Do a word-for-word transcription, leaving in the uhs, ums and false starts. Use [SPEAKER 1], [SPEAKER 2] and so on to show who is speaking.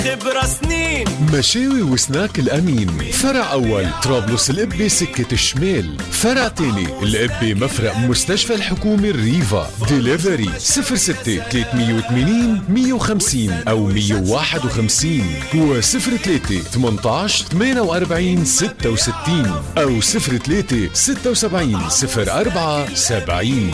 [SPEAKER 1] خبرة سنين.
[SPEAKER 2] مشاوي وسناك الأمين، فرع أول طرابلس القبة سكة الشمال، فرع تاني القبة مفرق مستشفى الحكومي الريفا. ديليفري صفر ستة ثلاثمية وثمانين مية وخمسين أو مية وواحد وخمسين وصفر ثلاثة ثمانية عشر ثمانية وأربعين ستة وستين أو صفر ثلاثة ستة وسبعين صفر أربعة سبعين.